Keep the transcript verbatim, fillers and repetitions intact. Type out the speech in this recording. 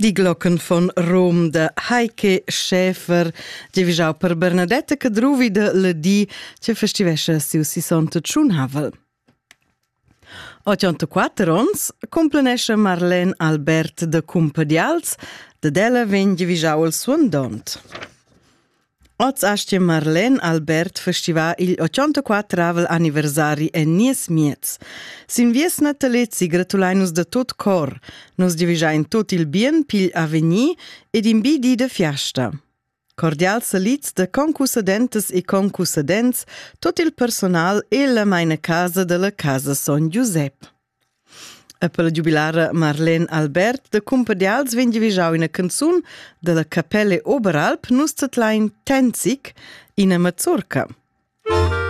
Die Glocken von Rom de Heike Schäfer, già per Bernadette Cadruvi de Ledi, che festivesce siu sissanta Tschunhavel. ottantaquattro ons complenesce Marlene Albert de Cumpadials, de della ven già il suon dont. Oz astie Marlene Albert festiva il ottantaquattro anniversari en nies miez. Sin vies natalezzi gratulainus de tot cor, nos divigia in tot il bien pil aveni ed in bidi de fiasta. Cordial salits de concussadentes e concussadents, tot il personal e la meine casa de la casa Son Giuseppe. E per la giubilare Marlene Albert de Cumpadials ven divigiau ina canzun de la Capelle Oberalp nus zatlain Tenzig in a Mazurka.